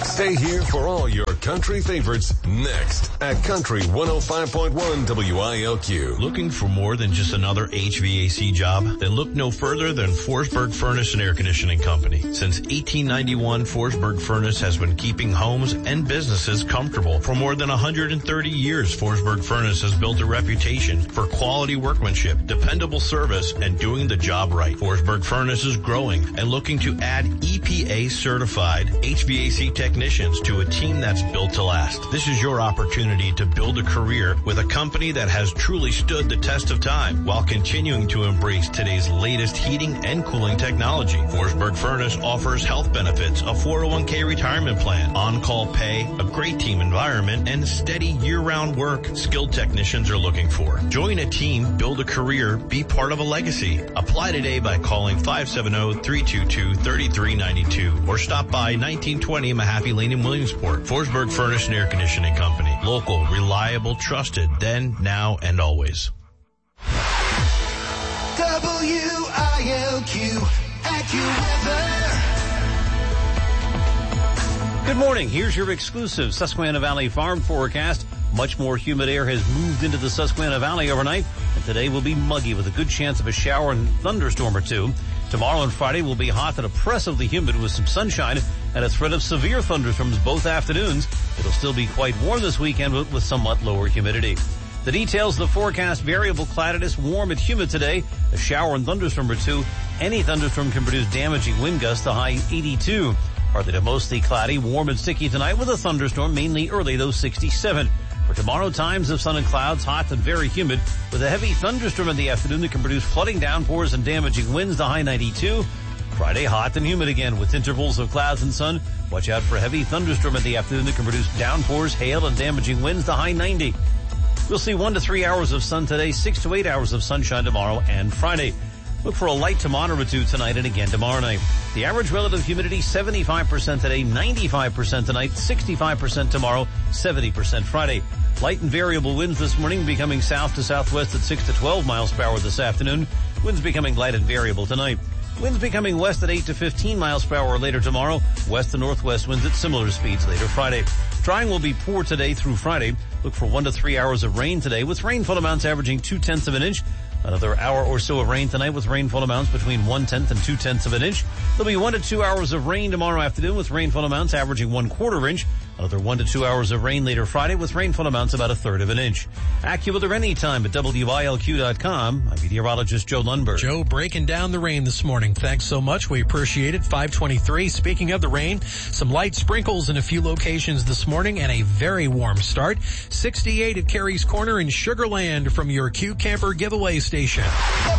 Stay here for all your country favorites next at Country 105.1 WILQ. Looking for more than just another HVAC job? Then look no further than Forsberg Furnace and Air Conditioning Company. Since 1891, Forsberg Furnace has been keeping homes and businesses comfortable. For more than 130 years, Forsberg Furnace has built a reputation for quality workmanship, dependable service, and doing the job right. Forsberg Furnace is growing and looking to add EPA certified HVAC technicians to a team that's built to last. This is your opportunity to build a career with a company that has truly stood the test of time while continuing to embrace today's latest heating and cooling technology. Forsberg Furnace offers health benefits, a 401k retirement plan, on-call pay, a great team environment, and steady year-round work skilled technicians are looking for. Join a team, build a career, be part of a legacy. Apply today by calling 570-322-3392 or stop by 1920 Mahaffey Lane in Williamsport. Forsberg Furnace and Air Conditioning Company. Local, reliable, trusted, then, now, and always. WILQ AccuWeather. Good morning. Here's your exclusive Susquehanna Valley farm forecast. Much more humid air has moved into the Susquehanna Valley overnight, and today will be muggy with a good chance of a shower and thunderstorm or two. Tomorrow and Friday will be hot and oppressively humid with some sunshine and a threat of severe thunderstorms both afternoons. It'll still be quite warm this weekend with somewhat lower humidity. The details of the forecast: variable cloudiness, warm and humid today, a shower and thunderstorm or two. Any thunderstorm can produce damaging wind gusts, the high 82. Partly to mostly cloudy, warm and sticky tonight with a thunderstorm, mainly early, though 67. For tomorrow, times of sun and clouds, hot and very humid, with a heavy thunderstorm in the afternoon that can produce flooding downpours and damaging winds, the high 92. Friday, hot and humid again with intervals of clouds and sun. Watch out for a heavy thunderstorm in the afternoon that can produce downpours, hail, and damaging winds, the high 90. We'll see 1 to 3 hours of sun today, 6 to 8 hours of sunshine tomorrow and Friday. Look for a light to moderate to tonight and again tomorrow night. The average relative humidity, 75% today, 95% tonight, 65% tomorrow, 70% Friday. Light and variable winds this morning, becoming south to southwest at 6 to 12 miles per hour this afternoon. Winds becoming light and variable tonight. Winds becoming west at 8 to 15 miles per hour later tomorrow. West to northwest winds at similar speeds later Friday. Drying will be poor today through Friday. Look for 1 to 3 hours of rain today with rainfall amounts averaging 0.2 of an inch. Another hour or so of rain tonight with rainfall amounts between 1/10 and 2/10 of an inch. There'll be 1 to 2 hours of rain tomorrow afternoon with rainfall amounts averaging 1/4 inch. Another 1 to 2 hours of rain later Friday with rainfall amounts about 1/3 of an inch. AccuWeather anytime at WILQ.com. I'm meteorologist Joe Lundberg. Joe, breaking down the rain this morning. Thanks so much. We appreciate it. 5:23. Speaking of the rain, some light sprinkles in a few locations this morning and a very warm start. 68 at Carey's Corner in Sugar Land from your Q Camper giveaway station.